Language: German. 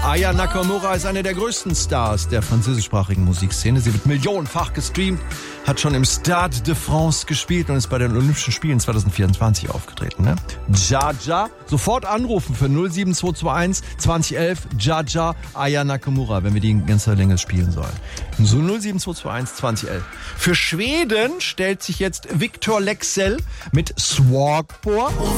Aya Nakamura ist eine der größten Stars der französischsprachigen Musikszene. Sie wird millionenfach gestreamt, hat schon im Stade de France gespielt und ist bei den Olympischen Spielen 2024 aufgetreten. Ne? Jaja, sofort anrufen für 07221 2011 Jaja Aya Nakamura, wenn wir die in ganzer Länge spielen sollen. So 07221 2011. Für Schweden stellt sich jetzt Victor Leksell mit Swag vor.